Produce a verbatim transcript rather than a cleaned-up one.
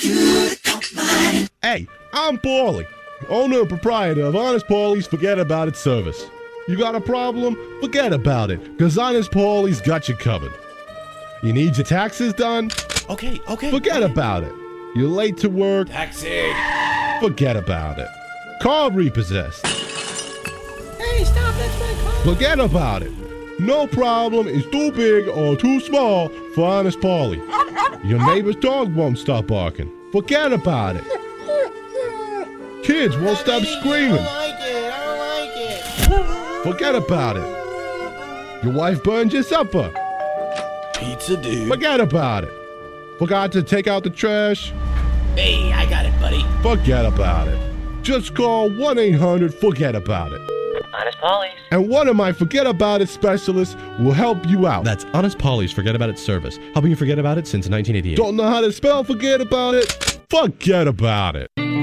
Hey, I'm Paulie, owner and proprietor of Honest Paulie's Forget About It service. You got a problem? Forget about it, because Honest Paulie's got you covered. You need your taxes done? Okay, okay. Forget okay. about it. You're late to work? Taxi. Forget about it. Car repossessed? Hey, stop, that's my car. Forget about it. No problem is too big or too small for Honest Paulie. Your neighbor's dog won't stop barking. Forget about it. Kids won't stop screaming. I don't like it, I don't like it. Forget about it. Your wife burned your supper. Pizza dude. Forget about it. Forgot to take out the trash. Hey, I got it, buddy. Forget about it. Just call one eight hundred forget about it. Honest Paulie's. And one of my Forget About It specialists will help you out. That's Honest Paulie's Forget About It service, helping you forget about it since nineteen eighty-eight. Don't know how to spell Forget About It? Forget about it.